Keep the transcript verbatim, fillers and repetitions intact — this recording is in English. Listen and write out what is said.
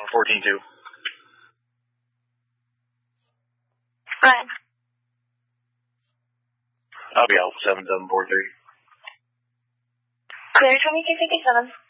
Alpha fourteen two. Ryan. I'll be Alpha seven seven four three. Clear twenty-two fifty-seven.